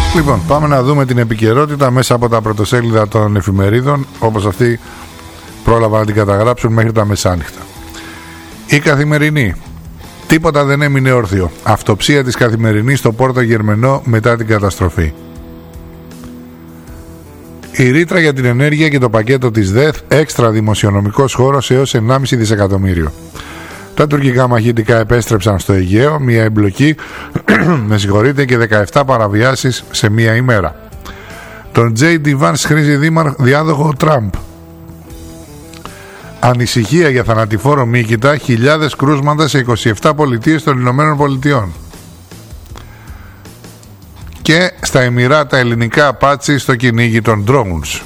Λοιπόν, πάμε να δούμε την επικαιρότητα μέσα από τα πρωτοσέλιδα των εφημερίδων, όπως αυτοί πρόλαβαν να την καταγράψουν μέχρι τα μεσάνυχτα. Η Καθημερινή. Τίποτα δεν έμεινε όρθιο. Αυτοψία της Καθημερινής στο Πόρτο Γερμενό μετά την καταστροφή. Η ρήτρα για την ενέργεια και το πακέτο της ΔΕΘ, έξτρα δημοσιονομικός χώρος έως 1,5 δισεκατομμύριο. Τα τουρκικά μαχητικά επέστρεψαν στο Αιγαίο, μια εμπλοκή και 17 παραβιάσεις σε μια ημέρα. Τον J.D. Vance χρήζει διάδοχο Τραμπ. Ανησυχία για θανατηφόρο Μύκητα, χιλιάδες κρούσματα σε 27 πολιτείες των Ηνωμένων Πολιτειών. Και στα Εμιράτα ελληνικά απάτσι στο κυνήγι των drones.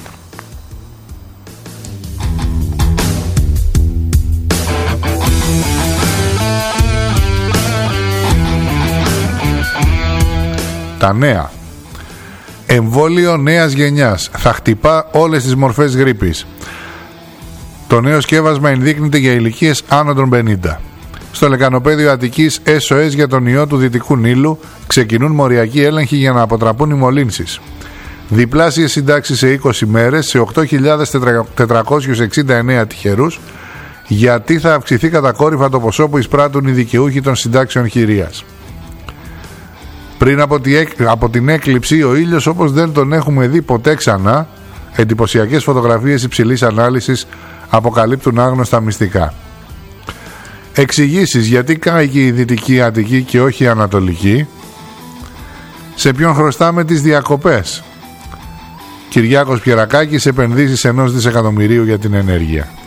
Τα νέα. Εμβόλιο νέας γενιάς. Θα χτυπά όλες τις μορφές γρίπης. Το νέο σκεύασμα ενδείκνυται για ηλικίες άνω των 50. Στο λεκανοπέδιο Αττικής SOS για τον ιό του Δυτικού Νείλου ξεκινούν μοριακοί έλεγχοι για να αποτραπούν οι μολύνσεις. Διπλάσιες συντάξεις σε 20 μέρες σε 8.469 τυχερούς, γιατί θα αυξηθεί κατακόρυφα το ποσό που εισπράττουν οι δικαιούχοι των συντάξεων χειρίας. Πριν από την έκλειψη, ο ήλιος όπως δεν τον έχουμε δει ποτέ ξανά, εντυπωσιακές φωτογραφίες υψηλής ανάλυσης αποκαλύπτουν άγνωστα μυστικά. Εξηγήσεις γιατί καίγει η Δυτική Αττική και όχι η Ανατολική. Σε ποιον χρωστάμε τις διακοπές. Κυριάκος Πιερακάκης, επενδύσεις 1 δισεκατομμυρίου για την ενέργεια.